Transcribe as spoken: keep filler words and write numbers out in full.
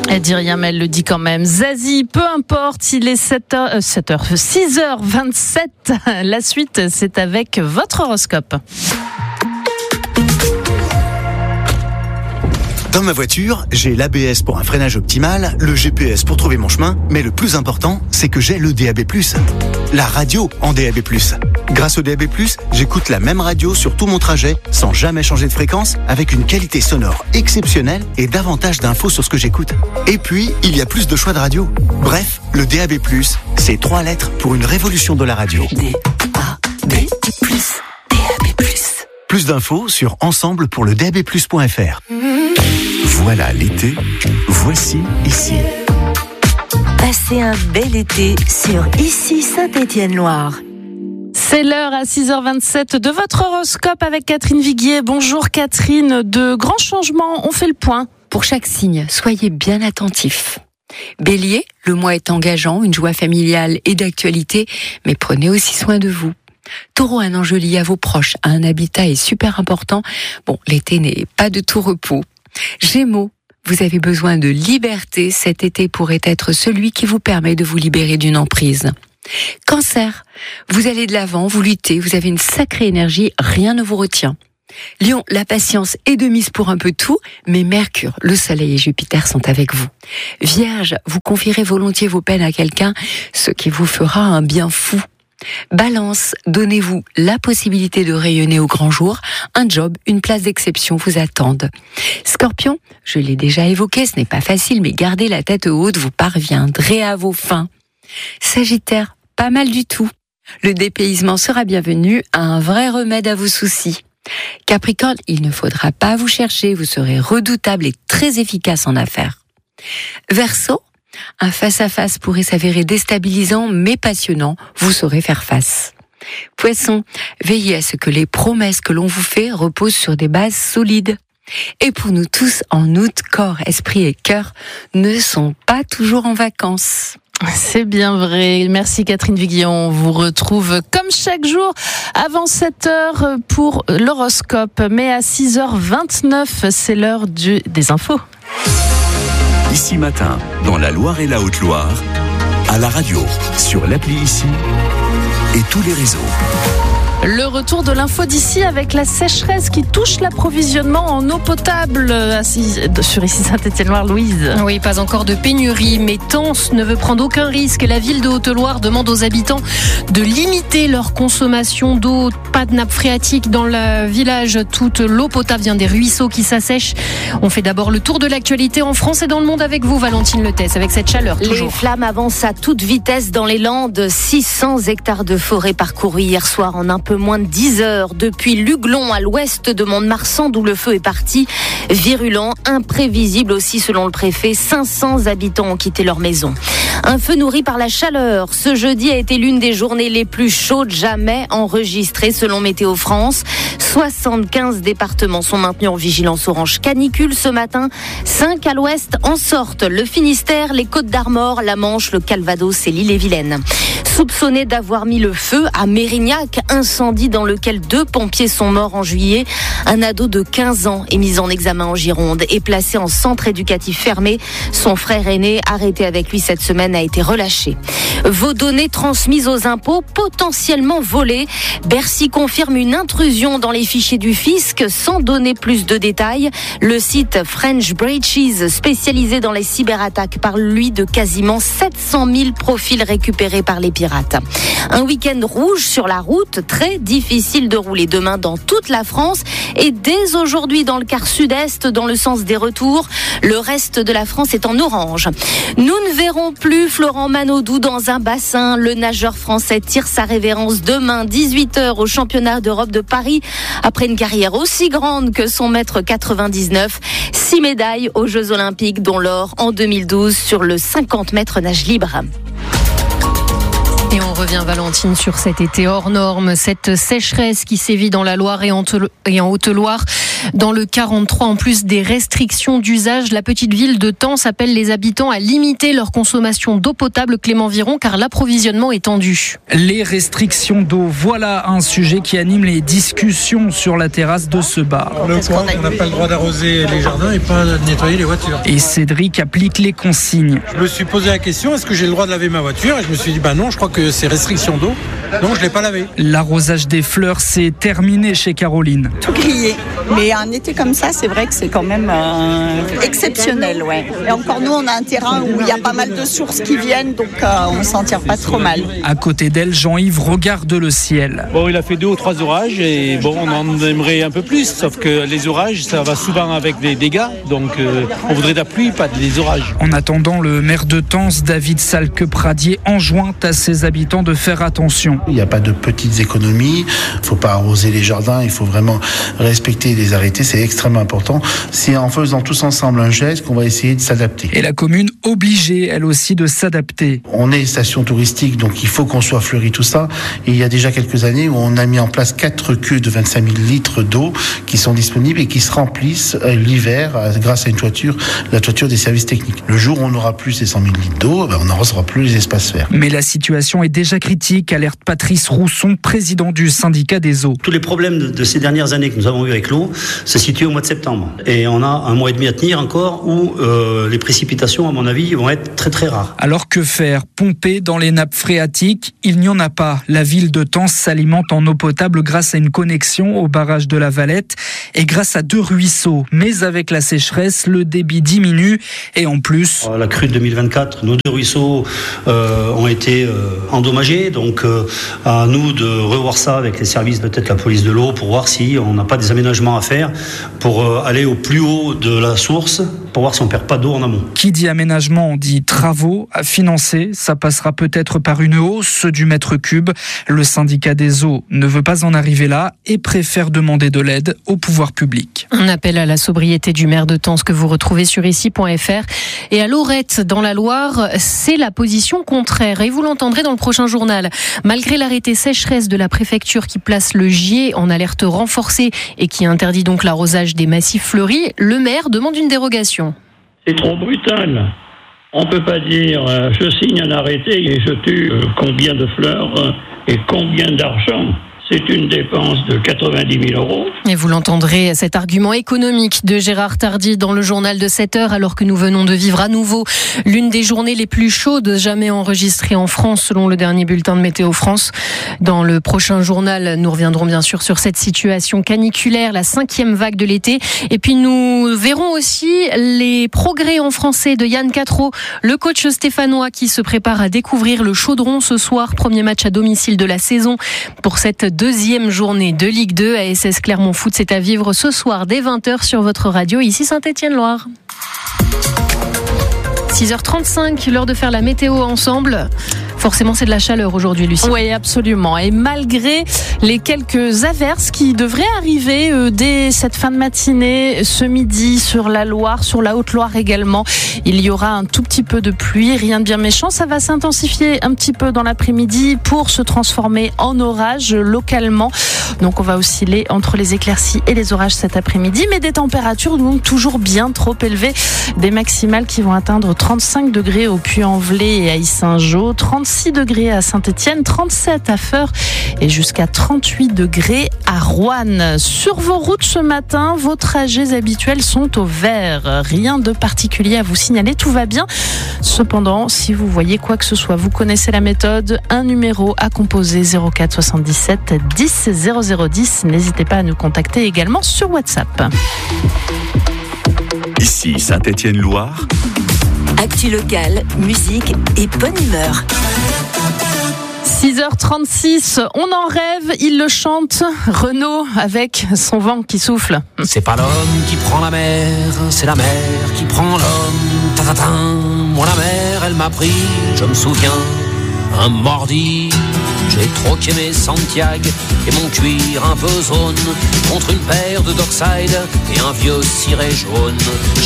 Elle dit rien, mais elle le dit quand même. Zazie, peu importe, il est sept heures, euh, sept heures, six heures vingt-sept. La suite, c'est avec votre horoscope. Dans ma voiture, j'ai l'A B S pour un freinage optimal, le G P S pour trouver mon chemin, mais le plus important, c'est que j'ai le D A B plus. La radio en D A B plus. Grâce au D A B plus, j'écoute la même radio sur tout mon trajet, sans jamais changer de fréquence, avec une qualité sonore exceptionnelle et davantage d'infos sur ce que j'écoute. Et puis, il y a plus de choix de radio. Bref, le D A B plus, c'est trois lettres pour une révolution de la radio. D A B plus, D A B plus. Plus d'infos sur ensemble pour le D A B plus point F R. Voilà l'été, voici ici. Passez un bel été sur Ici Saint-Étienne-Loire. C'est l'heure à six heures vingt-sept de votre horoscope avec Catherine Viguier. Bonjour Catherine, de grands changements, on fait le point. Pour chaque signe, soyez bien attentifs. Bélier, le mois est engageant, une joie familiale et d'actualité, mais prenez aussi soin de vous. Taureau, un enjeu lié à vos proches, à un habitat est super important. Bon, l'été n'est pas de tout repos. Gémeaux, vous avez besoin de liberté. Cet été pourrait être celui qui vous permet de vous libérer d'une emprise. Cancer, vous allez de l'avant, vous luttez, vous avez une sacrée énergie, rien ne vous retient. Lion, la patience est de mise pour un peu tout, mais Mercure, le Soleil et Jupiter sont avec vous. Vierge, vous confierez volontiers vos peines à quelqu'un, ce qui vous fera un bien fou. Balance, donnez-vous la possibilité de rayonner au grand jour. Un job, une place d'exception vous attendent. Scorpion, je l'ai déjà évoqué, ce n'est pas facile, mais gardez la tête haute, vous parviendrez à vos fins. Sagittaire, pas mal du tout. Le dépaysement sera bienvenu, un vrai remède à vos soucis. Capricorne, il ne faudra pas vous chercher, vous serez redoutable et très efficace en affaires. Verseau, un face-à-face pourrait s'avérer déstabilisant mais passionnant, vous saurez faire face. Poisson, veillez à ce que les promesses que l'on vous fait reposent sur des bases solides. Et pour nous tous, en août, corps, esprit et cœur ne sont pas toujours en vacances. C'est bien vrai. Merci Catherine Viguier. On vous retrouve comme chaque jour avant sept heures pour l'horoscope. Mais à six heures vingt-neuf, c'est l'heure du, des infos. Ici matin, dans la Loire et la Haute-Loire, à la radio, sur l'appli Ici et tous les réseaux. Le retour de l'info d'ici avec la sécheresse qui touche l'approvisionnement en eau potable sur Ici Saint-Étienne-Loire. Louise. Oui, pas encore de pénurie, mais Tence ne veut prendre aucun risque. La ville de Haute-Loire demande aux habitants de limiter leur consommation d'eau. Pas de nappe phréatique dans le village. Toute l'eau potable vient des ruisseaux qui s'assèchent. On fait d'abord le tour de l'actualité en France et dans le monde avec vous, Valentine Letès, avec cette chaleur toujours. Les flammes avancent à toute vitesse dans les Landes. six cents hectares de forêt parcourus hier soir en un peu moins de dix heures. Depuis Luglon à l'ouest de Mont-de-Marsan, d'où le feu est parti. Virulent, imprévisible aussi selon le préfet. cinq cents habitants ont quitté leur maison. Un feu nourri par la chaleur. Ce jeudi a été l'une des journées les plus chaudes jamais enregistrées selon Météo France. soixante-quinze départements sont maintenus en vigilance orange canicule ce matin. cinq à l'ouest en sortent. Le Finistère, les Côtes-d'Armor, la Manche, le Calvados et l'Ille-et-Vilaine. Soupçonné d'avoir mis le feu à Mérignac, incendie dans lequel deux pompiers sont morts en juillet. Un ado de quinze ans est mis en examen en Gironde et placé en centre éducatif fermé. Son frère aîné, arrêté avec lui cette semaine, a été relâché. Vos données transmises aux impôts potentiellement volées. Bercy confirme une intrusion dans les fichiers du fisc sans donner plus de détails. Le site French Breaches, spécialisé dans les cyberattaques, parle lui de quasiment sept cent mille profils récupérés par les pirates. Un week-end rouge sur la route, très difficile de rouler demain dans toute la France et dès aujourd'hui dans le quart sud-est dans le sens des retours. Le reste de la France est en orange. Nous ne verrons plus Florent Manodou dans un bassin. Le nageur français tire sa révérence demain dix-huit heures au championnat d'Europe de Paris après une carrière aussi grande que son mètre quatre-vingt-dix-neuf. Six médailles aux Jeux Olympiques dont l'or en deux mille douze sur le cinquante mètres nage libre. Et on revient, Valentine, sur cet été hors norme, cette sécheresse qui sévit dans la Loire et en Haute-Loire. Dans le quarante-trois, en plus des restrictions d'usage, la petite ville de Tence appelle les habitants à limiter leur consommation d'eau potable, Clément Viron, car l'approvisionnement est tendu. Les restrictions d'eau, voilà un sujet qui anime les discussions sur la terrasse de ce bar. Le point, on n'a pas le droit d'arroser les jardins et pas de nettoyer les voitures. Et Cédric applique les consignes. Je me suis posé la question, est-ce que j'ai le droit de laver ma voiture ? Et je me suis dit, bah non, je crois que c'est restriction d'eau, donc je ne l'ai pas lavé. L'arrosage des fleurs, c'est terminé chez Caroline. Tout grillé. Mais un été comme ça, c'est vrai que c'est quand même euh, exceptionnel. Ouais. Et encore nous, on a un terrain où il y a pas mal de sources qui viennent, donc euh, on s'en tire pas trop mal. À côté d'elle, Jean-Yves regarde le ciel. Bon, il a fait deux ou trois orages et bon, on en aimerait un peu plus, sauf que les orages, ça va souvent avec des dégâts, donc euh, on voudrait de la pluie, pas des orages. En attendant, le maire de Tence, David Salque-Pradier, enjoint à ses habitants de faire attention. Il n'y a pas de petites économies, il ne faut pas arroser les jardins, il faut vraiment respecter les arrêtés, c'est extrêmement important. C'est en faisant tous ensemble un geste qu'on va essayer de s'adapter. Et la commune obligée, elle aussi, de s'adapter. On est station touristique, donc il faut qu'on soit fleuri tout ça. Et il y a déjà quelques années où on a mis en place quatre cuves de vingt-cinq mille litres d'eau qui sont disponibles et qui se remplissent l'hiver grâce à une toiture, la toiture des services techniques. Le jour où on n'aura plus ces cent mille litres d'eau, ben on n'arrosera plus les espaces verts. Mais la situation est déjà critique, alerte Patrice Rousson, président du syndicat des eaux. Tous les problèmes de, de ces dernières années que nous avons eu avec l'eau se situent au mois de septembre. Et on a un mois et demi à tenir encore où euh, les précipitations, à mon avis, vont être très très rares. Alors que faire ? Pomper dans les nappes phréatiques ? Il n'y en a pas. La ville de Tence s'alimente en eau potable grâce à une connexion au barrage de la Valette et grâce à deux ruisseaux. Mais avec la sécheresse, le débit diminue et en plus... La crue de deux mille vingt-quatre, nos deux ruisseaux euh, ont été euh, endommagés. Donc euh, à nous de revoir ça avec les services, peut-être la police de l'eau, pour voir si on n'a pas des aménagements à faire pour euh, aller au plus haut de la source, pour voir si on ne perd pas d'eau en amont. Qui dit aménagement dit travaux à financer. Ça passera peut-être par une hausse du mètre cube. Le syndicat des eaux ne veut pas en arriver là et préfère demander de l'aide au pouvoir public. Un appel à la sobriété du maire de Tence que vous retrouvez sur ici point f r. Et à Lorette, dans la Loire, c'est la position contraire. Et vous l'entendrez dans le prochain journal. Malgré l'arrêté sécheresse de la préfecture qui place le Gier en alerte renforcée et qui interdit donc l'arrosage des massifs fleuris, le maire demande une dérogation. C'est trop brutal. On ne peut pas dire euh, je signe un arrêté et je tue euh, combien de fleurs euh, et combien d'argent. C'est une dépense de quatre-vingt-dix mille euros. Et vous l'entendrez, cet argument économique de Gérard Tardy dans le journal de sept heures, alors que nous venons de vivre à nouveau l'une des journées les plus chaudes jamais enregistrées en France, selon le dernier bulletin de Météo France. Dans le prochain journal, nous reviendrons bien sûr sur cette situation caniculaire, la cinquième vague de l'été. Et puis nous verrons aussi les progrès en français de Yann Quatreau, le coach stéphanois qui se prépare à découvrir le Chaudron ce soir. Premier match à domicile de la saison pour cette deuxième journée de Ligue deux. A S S Clermont Foot, c'est à vivre ce soir dès vingt heures sur votre radio, ici Saint-Étienne-Loire. six heures trente-cinq, l'heure de faire la météo ensemble. Forcément, c'est de la chaleur aujourd'hui, Lucie. Oui, absolument. Et malgré les quelques averses qui devraient arriver euh, dès cette fin de matinée, ce midi, sur la Loire, sur la Haute-Loire également, il y aura un tout petit peu de pluie. Rien de bien méchant. Ça va s'intensifier un petit peu dans l'après-midi pour se transformer en orage localement. Donc, on va osciller entre les éclaircies et les orages cet après-midi. Mais des températures donc toujours bien trop élevées. Des maximales qui vont atteindre trente-cinq degrés au Puy-en-Velay et à Yssingeaux, trente-six degrés à Saint-Étienne, trente-sept à Feurs et jusqu'à trente-huit degrés à Roanne. Sur vos routes ce matin, vos trajets habituels sont au vert. Rien de particulier à vous signaler, tout va bien. Cependant, si vous voyez quoi que ce soit, vous connaissez la méthode, un numéro à composer zéro quatre soixante-dix-sept dix zéro zéro dix. N'hésitez pas à nous contacter également sur WhatsApp. Ici Saint-Étienne-Loire. Actu locale, musique et bonne humeur. six heures trente-six, on en rêve, il le chante, Renaud avec son vent qui souffle. C'est pas l'homme qui prend la mer, c'est la mer qui prend l'homme. Ta-ta-ta, moi la mer, elle m'a pris, je me souviens, un mordi. J'ai troqué mes Santiago et mon cuir un peu zone contre une paire de Dockside et un vieux ciré jaune.